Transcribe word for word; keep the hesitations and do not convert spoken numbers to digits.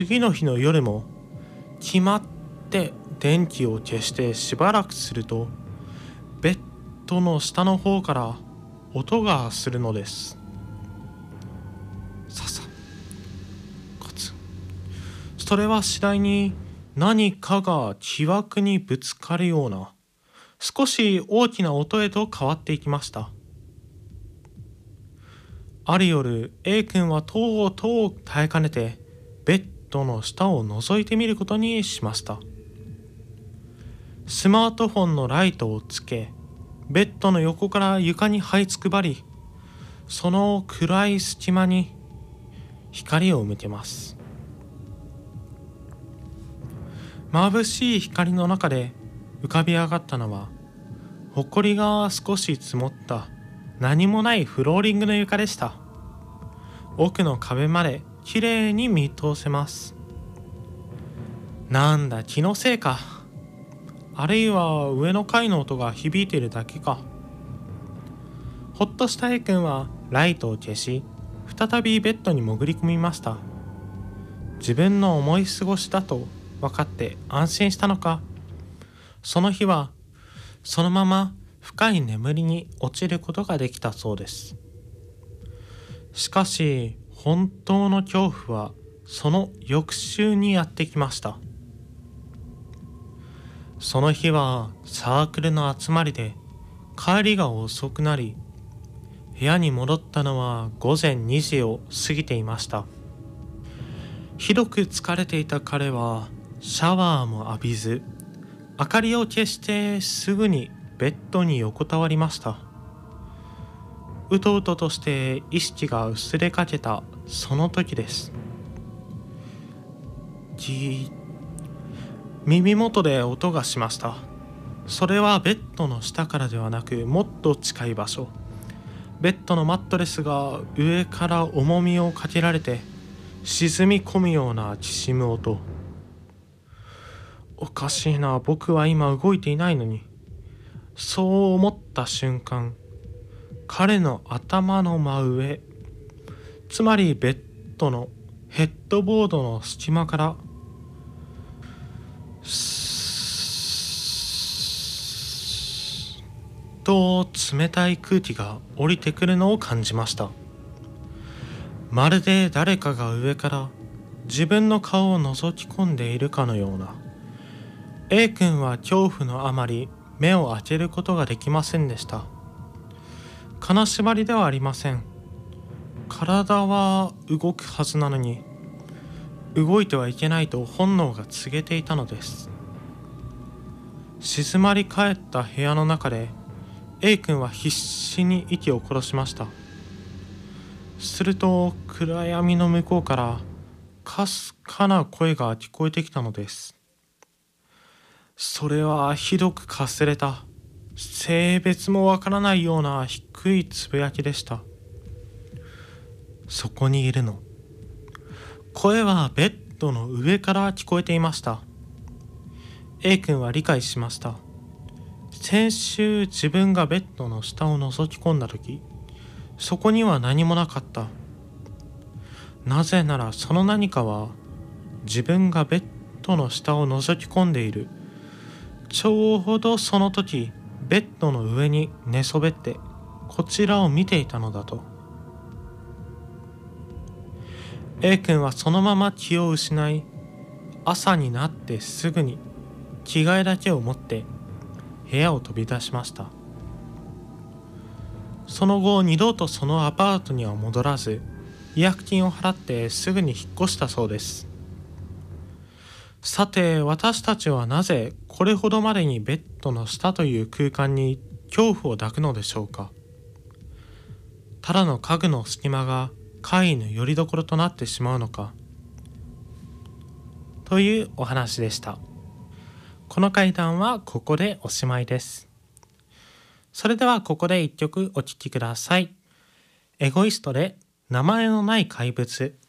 次の日の夜も決まって電気を消してしばらくすると、ベッドの下の方から音がするのです。ささ、コツ。それは次第に何かが木枠にぶつかるような少し大きな音へと変わっていきました。ある夜、A 君はとうとう耐えかねてベッドの下を覗いてみることにしました。スマートフォンのライトをつけ、ベッドの横から床に這いつくばり、その暗い隙間に光を向けます。眩しい光の中で浮かび上がったのは、ほこりが少し積もった何もないフローリングの床でした。奥の壁まできれいに見通せます。なんだ、気のせいか。あるいは上の階の音が響いているだけか。ほっとした A 君はライトを消し、再びベッドに潜り込みました。自分の思い過ごしだと分かって安心したのか、その日はそのまま深い眠りに落ちることができたそうです。しかし本当の恐怖はその翌週にやってきました。その日はサークルの集まりで帰りが遅くなり、部屋に戻ったのは午前にじを過ぎていました。ひどく疲れていた彼はシャワーも浴びず、明かりを消してすぐにベッドに横たわりました。うとうととして意識が薄れかけたその時です。じー耳元で音がしました。それはベッドの下からではなく、もっと近い場所。ベッドのマットレスが上から重みをかけられて沈み込むようなきしむ音。おかしいな、僕は今動いていないのに。そう思った瞬間、彼の頭の真上、つまりベッドのヘッドボードの隙間からスーッと冷たい空気が降りてくるのを感じました。まるで誰かが上から自分の顔を覗き込んでいるかのような。A 君は恐怖のあまり目を開けることができませんでした。金縛りではありません。体は動くはずなのに、動いてはいけないと本能が告げていたのです。静まり返った部屋の中で A 君は必死に息を殺しました。すると暗闇の向こうからかすかな声が聞こえてきたのです。それはひどくかすれた、性別もわからないような低いつぶやきでした。そこにいるの。声はベッドの上から聞こえていました。A 君は理解しました。先週自分がベッドの下を覗き込んだ時、そこには何もなかった。なぜならその何かは自分がベッドの下を覗き込んでいるちょうどその時、ベッドの上に寝そべってこちらを見ていたのだと。 A 君はそのまま気を失い、朝になってすぐに着替えだけを持って部屋を飛び出しました。その後二度とそのアパートには戻らず、違約金を払ってすぐに引っ越したそうです。さて、私たちはなぜこれほどまでにベッドの下という空間に恐怖を抱くのでしょうか。ただの家具の隙間が怪異の拠り所となってしまうのか、というお話でした。この怪談はここでおしまいです。それではここで一曲お聴きください。エゴイストで名前のない怪物。